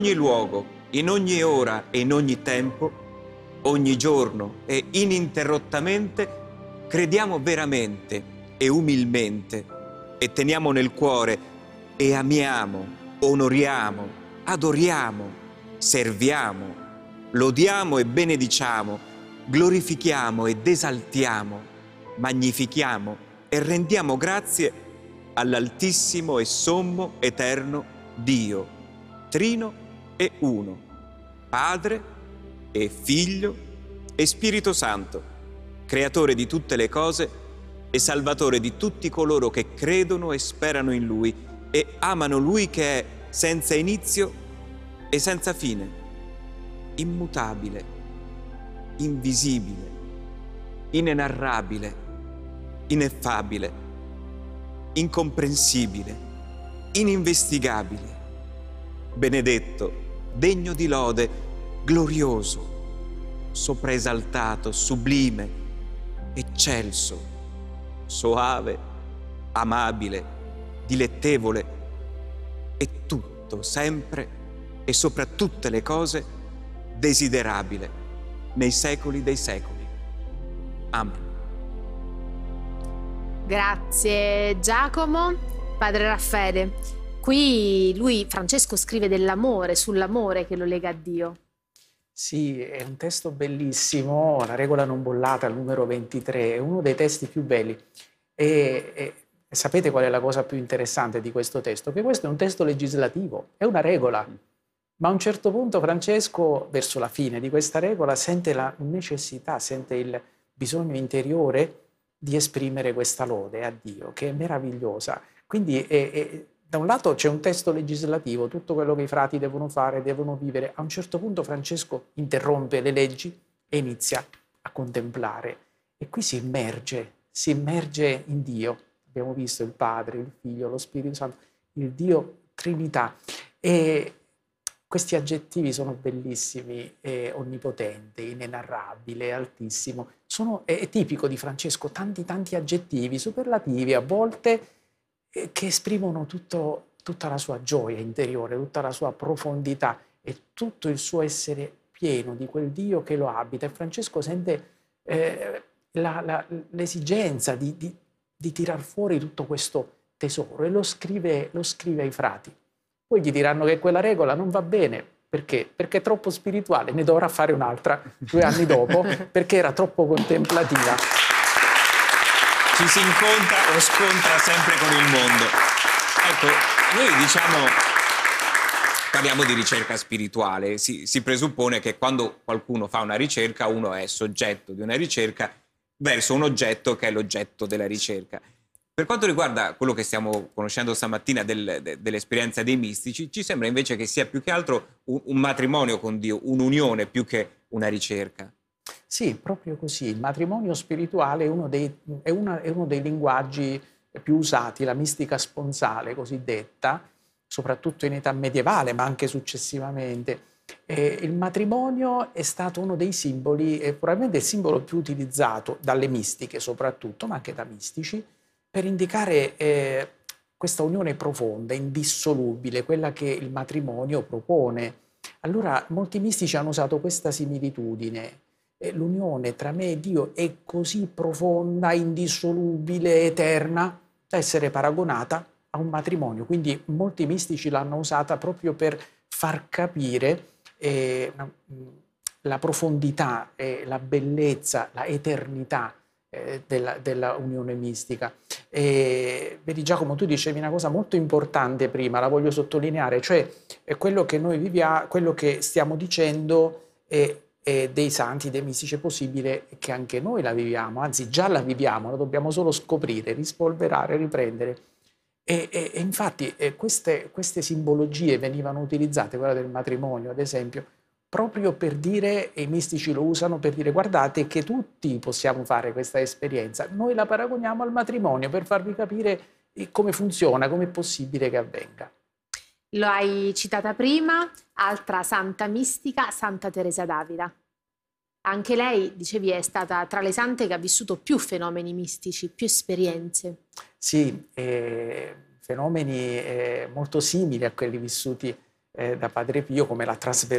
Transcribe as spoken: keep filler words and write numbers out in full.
ogni luogo, in ogni ora e in ogni tempo, ogni giorno e ininterrottamente, crediamo veramente e umilmente e teniamo nel cuore e amiamo, onoriamo, adoriamo, serviamo, lodiamo e benediciamo, glorifichiamo ed esaltiamo, magnifichiamo e rendiamo grazie all'Altissimo e Sommo Eterno Dio, Trino e Uno, Padre e Figlio e Spirito Santo, Creatore di tutte le cose e Salvatore di tutti coloro che credono e sperano in Lui e amano Lui che è senza inizio e senza fine, immutabile, invisibile, inenarrabile, ineffabile, incomprensibile, ininvestigabile, benedetto, degno di lode, glorioso, sopraesaltato, sublime, eccelso, soave, amabile, dilettevole e tutto, sempre e sopra tutte le cose desiderabile nei secoli dei secoli. Amen. Grazie Giacomo. Padre Raffaele, qui lui, Francesco, scrive dell'amore, sull'amore che lo lega a Dio. Sì, è un testo bellissimo, La regola non bollata, il numero ventitré, è uno dei testi più belli. E, e, e sapete qual è la cosa più interessante di questo testo? Che questo è un testo legislativo, è una regola. Ma a un certo punto Francesco, verso la fine di questa regola, sente la necessità, sente il bisogno interiore di esprimere questa lode a Dio, che è meravigliosa. Quindi è, è, da un lato c'è un testo legislativo, tutto quello che i frati devono fare, devono vivere. A un certo punto Francesco interrompe le leggi e inizia a contemplare. E qui si immerge, si immerge in Dio. Abbiamo visto il Padre, il Figlio, lo Spirito Santo, il Dio Trinità. E questi aggettivi sono bellissimi, eh, onnipotente, inenarrabile, altissimo. Sono, è, è tipico di Francesco, tanti tanti aggettivi superlativi a volte eh, che esprimono tutto, tutta la sua gioia interiore, tutta la sua profondità e tutto il suo essere pieno di quel Dio che lo abita. E Francesco sente eh, la, la, l'esigenza di, di, di tirar fuori tutto questo tesoro e lo scrive, lo scrive ai frati. Poi gli diranno che quella regola non va bene. Perché? Perché è troppo spirituale, ne dovrà fare un'altra due anni dopo, perché era troppo contemplativa. Ci si incontra o scontra sempre con il mondo. Ecco, noi diciamo, parliamo di ricerca spirituale, si, si presuppone che quando qualcuno fa una ricerca, uno è soggetto di una ricerca verso un oggetto che è l'oggetto della ricerca. Per quanto riguarda quello che stiamo conoscendo stamattina del, de, dell'esperienza dei mistici, ci sembra invece che sia più che altro un, un matrimonio con Dio, un'unione più che una ricerca. Sì, proprio così. Il matrimonio spirituale è uno dei, è una, è uno dei linguaggi più usati, la mistica sponsale cosiddetta, soprattutto in età medievale, ma anche successivamente. E il matrimonio è stato uno dei simboli, è probabilmente il simbolo più utilizzato dalle mistiche soprattutto, ma anche da mistici, per indicare eh, questa unione profonda, indissolubile, quella che il matrimonio propone. Allora molti mistici hanno usato questa similitudine. Eh, l'unione tra me e Dio è così profonda, indissolubile, eterna, da essere paragonata a un matrimonio. Quindi molti mistici l'hanno usata proprio per far capire eh, la profondità, eh, la bellezza, la eternità eh, della, della unione mistica. E, vedi Giacomo, tu dicevi una cosa molto importante prima, la voglio sottolineare, cioè è quello che noi viviamo, quello che stiamo dicendo è, è dei santi, dei mistici, è possibile che anche noi la viviamo, anzi già la viviamo, la dobbiamo solo scoprire, rispolverare, riprendere. E, e, e infatti eh, queste, queste simbologie venivano utilizzate, quella del matrimonio ad esempio, proprio per dire, e i mistici lo usano per dire, guardate che tutti possiamo fare questa esperienza, noi la paragoniamo al matrimonio per farvi capire come funziona, come è possibile che avvenga. Lo hai citata prima, altra santa mistica, Santa Teresa d'Avila. Anche lei, dicevi, è stata tra le sante che ha vissuto più fenomeni mistici, più esperienze. Sì, eh, fenomeni eh, molto simili a quelli vissuti eh, da Padre Pio come la